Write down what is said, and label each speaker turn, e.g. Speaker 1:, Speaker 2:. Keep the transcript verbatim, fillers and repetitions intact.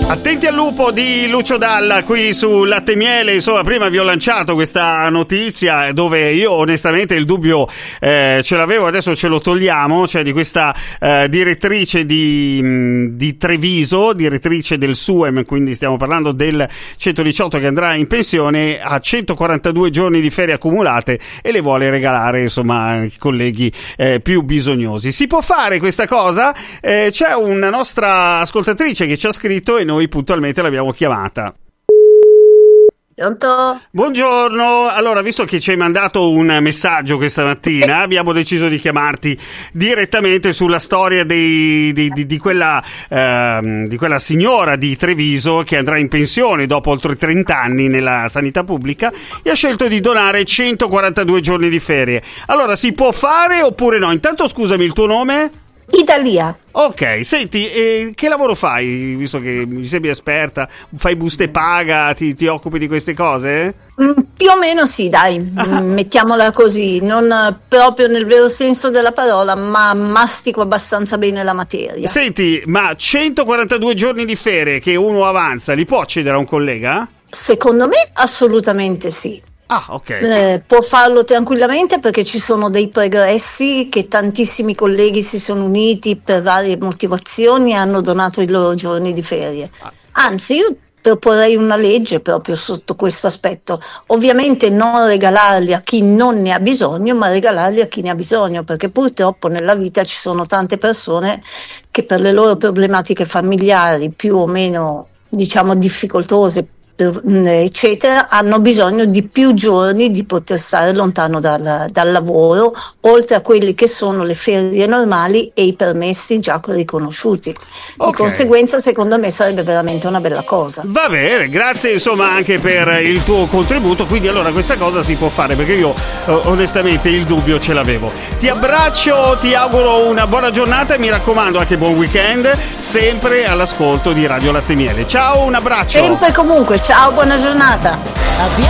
Speaker 1: Attenti al lupo di Lucio Dalla qui su Latte e Miele. Insomma, prima vi ho lanciato questa notizia dove io onestamente il dubbio eh, ce l'avevo, adesso ce lo togliamo, cioè di questa eh, direttrice di, mh, di Treviso, direttrice del S U E M, quindi stiamo parlando del centodiciotto che andrà in pensione, ha centoquarantadue giorni di ferie accumulate e le vuole regalare insomma ai colleghi eh, più bisognosi. Si può fare questa cosa? Eh, c'è una nostra ascoltatrice che ci ha scritto e noi puntualmente l'abbiamo chiamata.
Speaker 2: Pronto?
Speaker 1: Buongiorno, allora visto che ci hai mandato un messaggio questa mattina abbiamo deciso di chiamarti direttamente sulla storia dei, di, di, di, quella, eh, di quella signora di Treviso che andrà in pensione dopo oltre trenta anni nella sanità pubblica e ha scelto di donare centoquarantadue giorni di ferie. Allora si può fare oppure no? Intanto scusami, il tuo nome?
Speaker 2: Italia.
Speaker 1: Ok, senti, eh, che lavoro fai, visto che mi sembri esperta? Fai buste paga, ti, ti occupi di queste cose?
Speaker 2: Mm, più o meno sì, dai, ah. Mettiamola così, non proprio nel vero senso della parola, ma mastico abbastanza bene la materia.
Speaker 1: Senti, ma centoquarantadue giorni di ferie che uno avanza, li può cedere a un collega?
Speaker 2: Secondo me assolutamente sì.
Speaker 1: Ah, ok.
Speaker 2: Eh, può farlo tranquillamente perché ci sono dei pregressi che tantissimi colleghi si sono uniti per varie motivazioni e hanno donato i loro giorni di ferie. Anzi, io proporrei una legge proprio sotto questo aspetto. Ovviamente non regalarli a chi non ne ha bisogno, ma regalarli a chi ne ha bisogno, perché purtroppo nella vita ci sono tante persone che per le loro problematiche familiari più o meno, diciamo, difficoltose, eccetera, hanno bisogno di più giorni di poter stare lontano dal, dal lavoro, oltre a quelli che sono le ferie normali e i permessi già riconosciuti.
Speaker 1: Okay.
Speaker 2: Di conseguenza secondo me sarebbe veramente una bella cosa.
Speaker 1: Va bene, grazie insomma anche per il tuo contributo. Quindi allora questa cosa si può fare, perché io eh, onestamente il dubbio ce l'avevo. Ti abbraccio, ti auguro una buona giornata e mi raccomando anche buon weekend, sempre all'ascolto di Radio Latte e Miele. Ciao, un abbraccio.
Speaker 2: Sempre e comunque. Ciao, buona giornata.